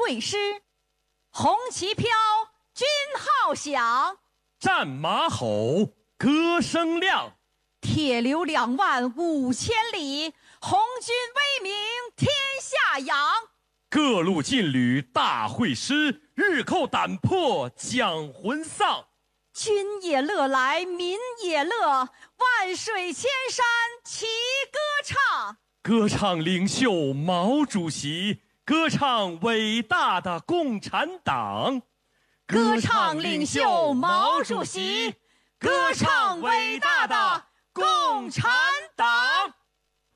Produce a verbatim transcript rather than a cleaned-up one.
会师，红旗飘，军号响， 战马吼，歌声亮， 铁流两万五千里，红军威名天下扬。 各路劲旅大会师，日寇胆魄将魂丧。 军也乐来民也乐，万水千山齐歌唱。 歌唱领袖毛主席，歌唱伟大的共产党。 歌唱领袖毛主席，歌唱伟大的共产党。